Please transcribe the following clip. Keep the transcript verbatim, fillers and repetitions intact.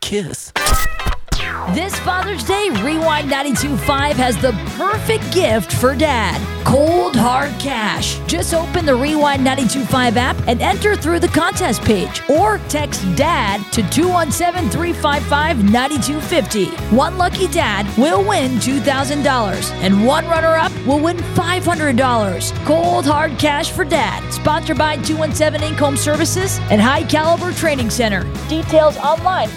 kiss. This Father's Day, Rewind ninety-two point five has the perfect gift for Dad. Cold Hard Cash. Just open the Rewind ninety-two point five app and enter through the contest page. Or text DAD to two one seven, three five five, nine two five zero. One lucky dad will win two thousand dollars. And one runner-up will win five hundred dollars. Cold Hard Cash for Dad. Sponsored by two one seven Inc. Home Services and High Caliber Training Center. Details online